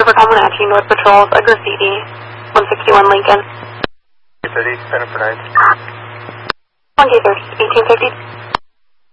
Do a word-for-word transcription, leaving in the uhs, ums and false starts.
for Comanche, North Patrols, a graffiti, one sixty-one Lincoln. thirty, center for nine. one K thirty, eighteen fifty.